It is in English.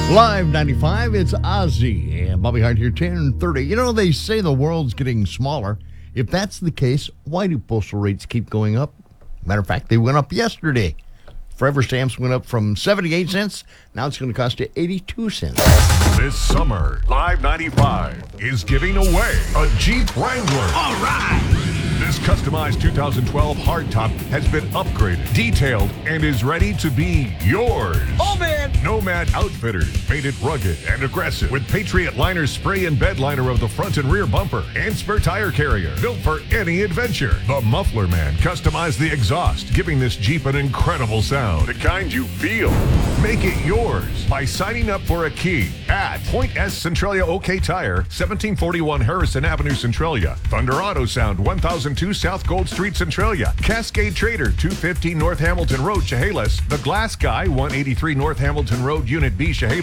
Live 95, it's Ozzy and Bobby Hart here, 10:30. You know, they say the world's getting smaller. If that's the case, why do postal rates keep going up? Matter of fact, they went up yesterday. Forever stamps went up from 78 cents. Now it's going to cost you 82 cents. This summer, Live 95 is giving away a Jeep Wrangler. All right! This customized 2012 hardtop has been upgraded, detailed, and is ready to be yours. Oh, man! Nomad Outfitters made it rugged and aggressive with Patriot Liner spray and bed liner of the front and rear bumper and spare tire carrier, built for any adventure. The Muffler Man customized the exhaust, giving this Jeep an incredible sound, the kind you feel. Make it yours by signing up for a key at Point S Centralia OK Tire, 1741 Harrison Avenue, Centralia. Thunder Auto Sound, 1002 South Gold Street, Centralia. Cascade Trader, 215 North Hamilton Road, Chehalis. The Glass Guy, 183 North Hamilton Road, Unit B, Chehalis.